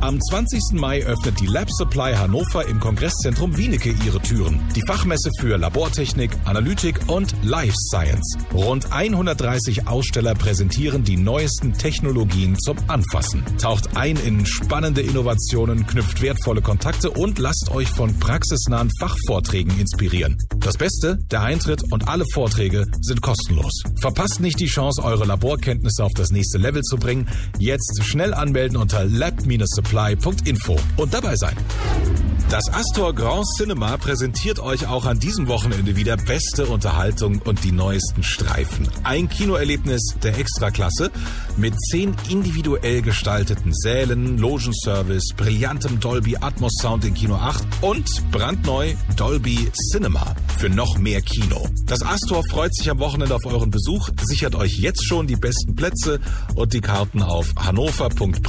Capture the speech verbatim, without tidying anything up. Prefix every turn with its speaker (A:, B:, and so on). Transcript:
A: Am zwanzigsten Mai öffnet die Lab Supply Hannover im Kongresszentrum Wienicke ihre Türen. Die Fachmesse für Labortechnik, Analytik und Life Science. Rund hundertdreißig Aussteller präsentieren die neuesten Technologien zum Anfassen. Taucht ein in spannende Innovationen, knüpft wertvolle Kontakte und lasst euch von praxisnahen Fachvorträgen inspirieren. Das Beste, der Eintritt und alle Vorträge sind kostenlos. Verpasst nicht die Chance, eure Laborkenntnisse auf das nächste Level zu bringen. Jetzt schnell anmelden unter lab Supply punkt info und dabei sein. Das Astor Grand Cinema präsentiert euch auch an diesem Wochenende wieder beste Unterhaltung und die neuesten Streifen. Ein Kinoerlebnis der Extraklasse mit zehn individuell gestalteten Sälen, Logenservice, brillantem Dolby Atmos Sound in Kino acht und brandneu Dolby Cinema für noch mehr Kino. Das Astor freut sich am Wochenende auf euren Besuch. Sichert euch jetzt schon die besten Plätze und die Karten auf hannover punkt